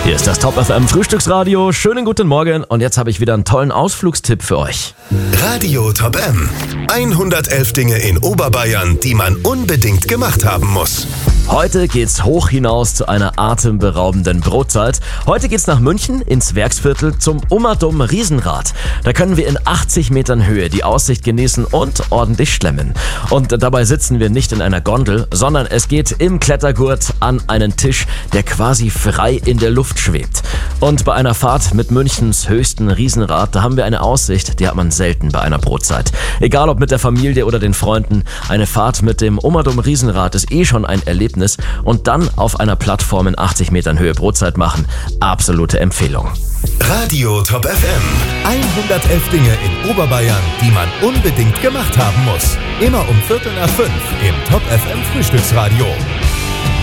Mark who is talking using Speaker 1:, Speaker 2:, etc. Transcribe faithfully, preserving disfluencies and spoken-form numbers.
Speaker 1: Hier ist das Top F M Frühstücksradio. Schönen guten Morgen und jetzt habe ich wieder einen tollen Ausflugstipp für euch.
Speaker 2: Radio Top M. hundertelf Dinge in Oberbayern, die man unbedingt gemacht haben muss.
Speaker 1: Heute geht's hoch hinaus zu einer atemberaubenden Brotzeit. Heute geht's nach München ins Werksviertel zum Ummerdum Riesenrad. Da können wir in achtzig Metern Höhe die Aussicht genießen und ordentlich schlemmen. Und dabei sitzen wir nicht in einer Gondel, sondern es geht im Klettergurt an einen Tisch, der quasi frei in der Luft schwebt. Und bei einer Fahrt mit Münchens höchsten Riesenrad, da haben wir eine Aussicht, die hat man selten bei einer Brotzeit. Egal ob mit der Familie oder den Freunden, eine Fahrt mit dem Ummerdum Riesenrad ist eh schon ein Erlebnis. Und dann auf einer Plattform in achtzig Metern Höhe Brotzeit machen. Absolute Empfehlung.
Speaker 2: Radio Top F M. hundertelf Dinge in Oberbayern, die man unbedingt gemacht haben muss. Immer um Viertel nach fünf im Top F M Frühstücksradio.